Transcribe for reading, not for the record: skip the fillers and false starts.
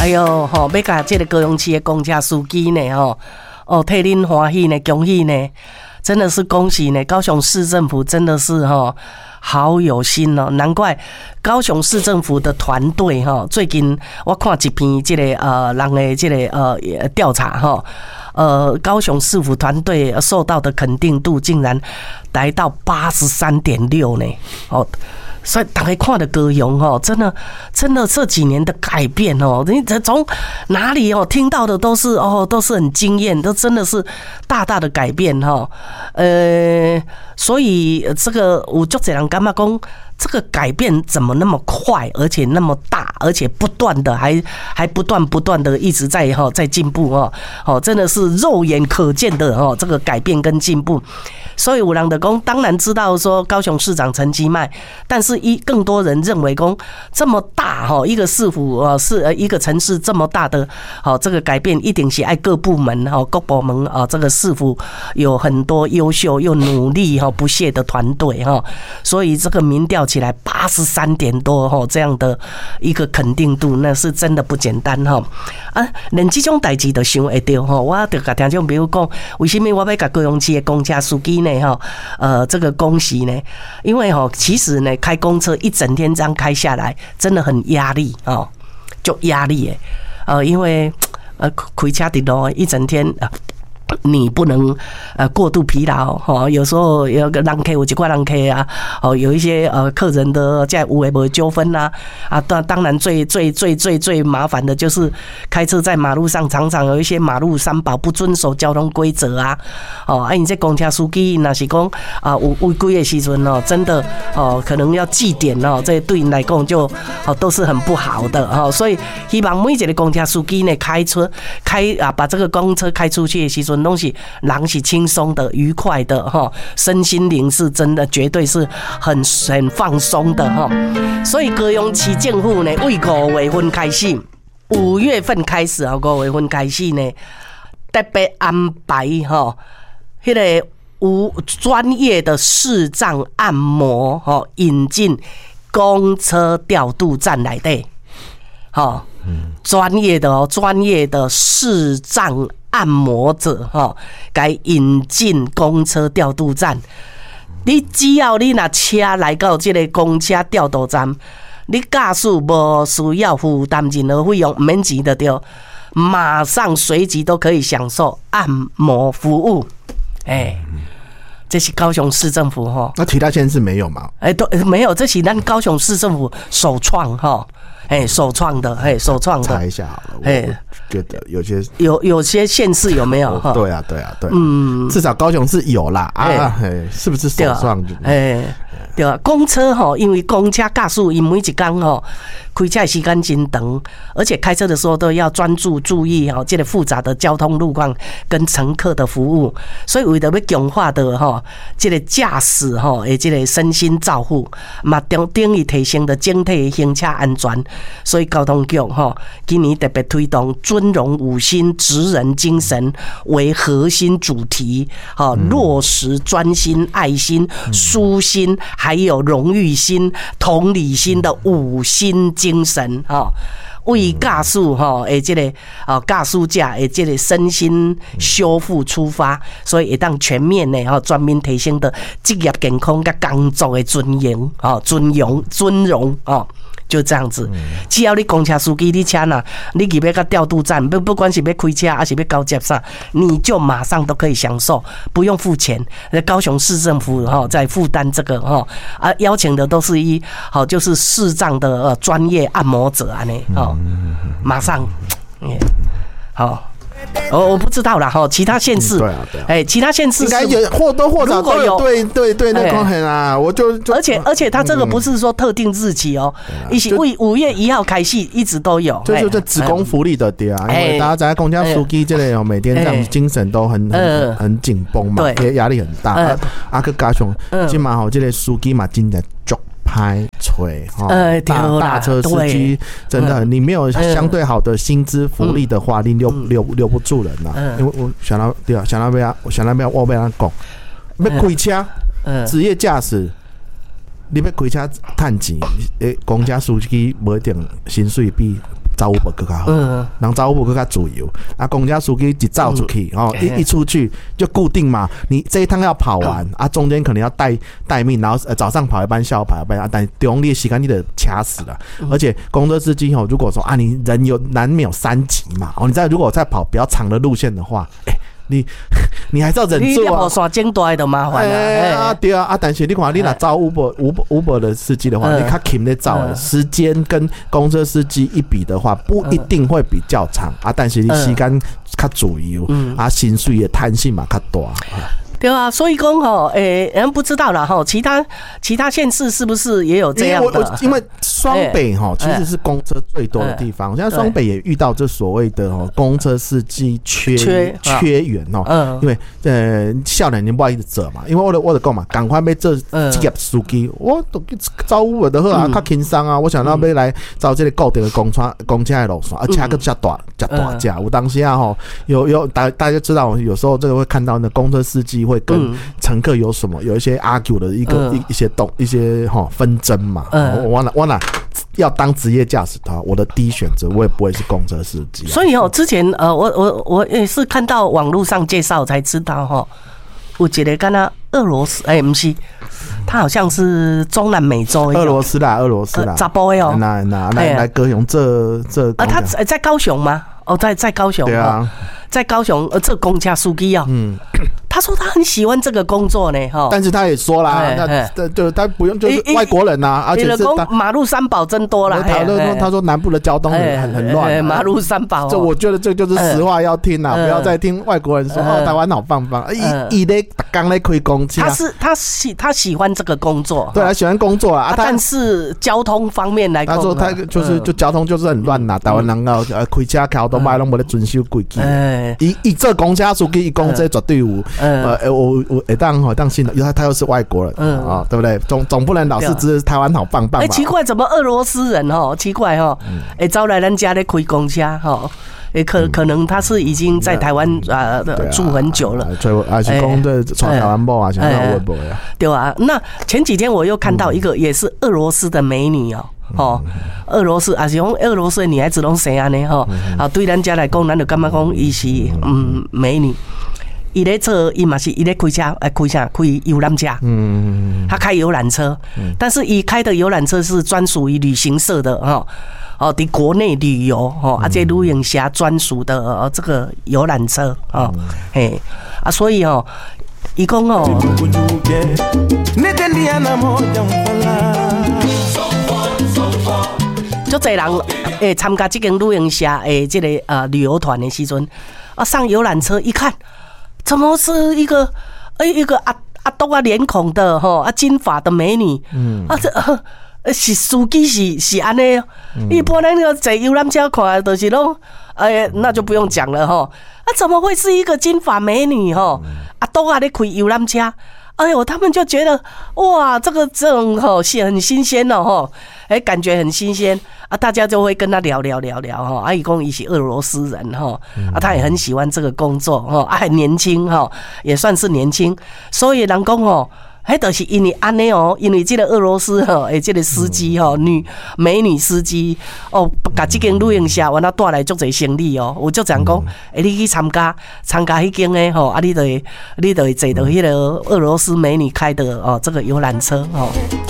哎呦吼，要甲这个高雄市的公车司机呢吼，哦，替恁欢喜呢，恭喜呢，真的是恭喜呢！高雄市政府真的是好有心哦，难怪高雄市政府的团队最近我看一篇这个人的这个调查高雄市府团队受到的肯定度竟然来到83.6呢，所以大家看的高雄真的这几年的改变你从哪里听到的都是很惊艳，都真的是大大的改变所以这个有足多人感觉讲这个改变怎么那么快，而且那么大，而且不断的还不断的一直在进步真的是肉眼可见的这个改变跟进步。所以有人就说，当然知道说高雄市长陈其迈，但是更多人认为说这么大一个市府是一个城市这么大的这个改变，一定是爱各部门各部门这个市府有很多优秀又努力不懈的团队所以这个民调起来83点多这样的一个肯定度，那是真的不简单连这种代志都想会到我就甲听众朋友讲，为什么我要甲高雄市的公车司机呢这个恭喜呢？因为其实呢开公车一整天这样开下来真的很压力就压力因为开车的路一整天你不能过度疲劳有时候有个人客有一块人客有一些客人的在有没纠纷当然最麻烦的就是开车在马路上常常有一些马路三宝不遵守交通规则你这公车司机若是讲有违规的时阵真的可能要记点这对你来讲就都是很不好的所以希望每一个公车司机呢把这个公车开出去的时阵东西人是轻松的愉快的身心灵是真的绝对是很放松的所以高雄市政府呢为5月份开始5月份开始5月份开始呢特别安排那个有专业的视障按摩引进公车调度站内底专业的视障按摩者该引进公车调度站。你只要你拿车来到这个公车调度站，你驾驶无需要负担任何费用，不免钱就对，马上随即都可以享受按摩服务。这是高雄市政府那其他县市没有吗？ 都没有，这是咱高雄市政府首创首创的查一下好了。我觉得有些县市有没有？ 对啊，至少高雄市有啦是不是首创？ 对啊，公车因为公车驾驶因每一天开车的时间真长，而且开车的时候都要专注注意这个复杂的交通路况跟乘客的服务，所以为了要强化的这个驾驶的这个身心照护嘛，等于提升的整体行车安全，所以交通局今年特别推动尊荣5心职人精神为核心主题落实专心、爱心、舒心还有荣誉心、同理心的5心精神为驾驶这个驾驶者的这个身心修复出发，所以会当全面的全面提升的职业健康跟工作的尊荣就这样子。只要你公车司机你车呐，你入要到调度站，不管是要开车还是要交接啥，你就马上都可以享受，不用付钱。高雄市政府在负担这个邀请的都是就是视障的专业按摩者马上我不知道啦其他县市其他县市应该有或多或少都有对那公很我就而且他这个不是说特定日期一起为5月1号开始一直都有， 就是这职工福利的因为大家在公车司机这类每天这样精神都很紧绷嘛，压力很大去加上今嘛这个司机嘛真的足拍锤大车司机真的你没有相对好的薪资福利的话，你留不住人因为我想到我被他讲要开车职业驾驶你要开车赚钱公车司机没一定薪水比走 Uber 更加好，人走 Uber 更加自由。啊，公车司机一走出去，一出去就固定嘛，你这一趟要跑完啊，中间可能要待命，然后早上跑一班，下午跑一班啊，但中间的时间你得掐死了。而且公车司机如果说啊，你人难免有3级嘛，你如果再跑比较长的路线的话，你还是要忍住啊！ 你耍肩带的麻烦啊！对啊！但是你看，你若招 Uber 的司机的话，你较勤的招，时间跟公车司机一比的话，不一定会比较长啊。但是你时间较自由，啊，薪水的弹性嘛较大。 对啊，所以讲人不知道啦其他县市是不是也有这样的？ 因为双北其实是公车最多的地方，现在双北也遇到这所谓的公车司机缺员因为少年人不好意思做嘛，因为我的讲嘛，赶快要做职业司机，我都招我的好啊，较轻松啊，我想要来招这个固定的公车的路线，而且还个加大价，有当时啊有大家知道，有时候这个会看到那公车司机会跟乘客有一些 argue 的一些纷争嘛。我哪要当职业驾驶的话，我的第一选择我也不会是公车司机。 所以之前我也是看到网络上介绍才知道有一个跟他俄罗斯不是，他好像是中南美洲俄罗斯啦， 查甫的来高雄这他在高雄吗？在高雄。对啊，在高雄这公车司机他说他很喜欢这个工作呢， 但是他也说啦，那他不用就是外国人而且是马路三宝真多啦。 他说南部的交通很乱， 马路三宝。 这我觉得这就是实话要听啦，不要再听外国人说台湾好棒棒。伊咧刚咧开公车， 他喜欢这个工作， 对，他喜欢工作啊。 但是交通方面来讲， 他说他就交通就是很乱啦，台湾人开车桥都卖拢无咧遵守规矩。伊做公车司机，伊公车绝对有。我当信的，他又是外国人对不对？总不能老是指台湾好棒棒吧？ 奇怪，怎么俄罗斯人奇怪招来人家咧开公车可能他是已经在台湾住很久了， 还是讲对传台湾报啊，想到微博呀， 对啊。那前几天我又看到一个也是俄罗斯的美女俄罗斯还是讲俄罗斯的女孩子拢生安尼对咱家来讲，咱就感觉讲伊是美女。伊咧做，伊嘛是伊咧开车，开游览车，他开游览车，但是伊开的游览车是专属于旅行社的在国内旅游这旅行社专属的这个游览车所以伊讲就侪人参加这间旅行社这个旅游团的时阵上游览车一看。怎么是一个阿东脸孔的金发的美女这是司机是安尼一般那个在游览车看都是拢那就不用讲了怎么会是一个金发美女阿东在开游览车？哎呦，他们就觉得哇，这种很新鲜感觉很新鲜大家就会跟他聊伊讲伊是俄罗斯人他也很喜欢这个工作很年轻也算是年轻，所以人讲就是因为安尼因为这个俄罗斯这个司机美女司机把这间旅行社完了带来足侪生意有足人讲你去参加迄间的你就会坐到迄个俄罗斯美女开的这个游览车